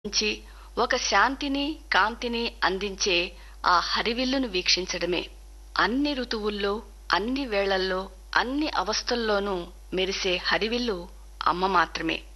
నుంచి ఒక శాంతిని కాంతిని అందించే ఆ హరివిల్లును వీక్షించడమే. అన్ని ఋతువుల్లో అన్ని వేళల్లో అన్ని అవస్థల్లోనూ మెరిసే హరివిల్లు అమ్మ మాత్రమే.